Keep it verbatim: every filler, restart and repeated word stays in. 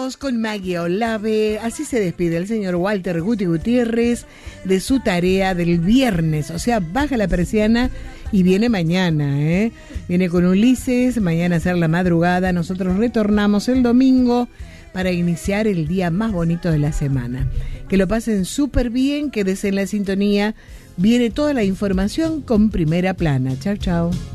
Vamos con Maggie Olave. Así se despide el señor Walter Guti Gutiérrez de su tarea del viernes. O sea, baja la persiana y viene mañana, ¿eh? Viene con Ulises, mañana a hacer la madrugada. Nosotros retornamos el domingo para iniciar el día más bonito de la semana. Que lo pasen súper bien, quédese en la sintonía. Viene toda la información con Primera Plana. Chau, chau.